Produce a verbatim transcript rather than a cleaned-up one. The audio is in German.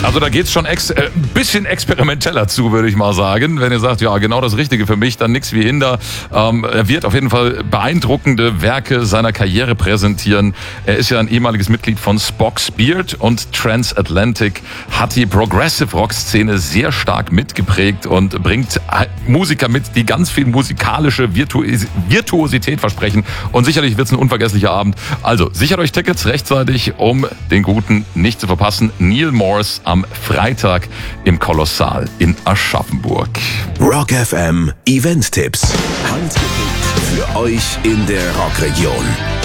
Also da geht's schon ex- äh, ein bisschen experimenteller zu, würde ich mal sagen. Wenn ihr sagt, ja, genau das Richtige für mich, dann nix wie hinder. Ähm, er wird auf jeden Fall beeindruckende Werke seiner Karriere präsentieren. Er ist ja ein ehemaliges Mitglied von Spock's Beard und Transatlantic, hat die Progressive Rock Szene sehr stark mitgeprägt und bringt Musiker mit, die ganz viel musikalische Virtuos- Virtuosität versprechen. Und sicherlich wird's ein unvergesslicher Abend. Also sichert euch Tickets rechtzeitig, um den Guten nicht zu verpassen. Neil Morse am Freitag im Kolossal in Aschaffenburg. Rock F M Event-Tipps. Handgepickt für euch in der Rockregion.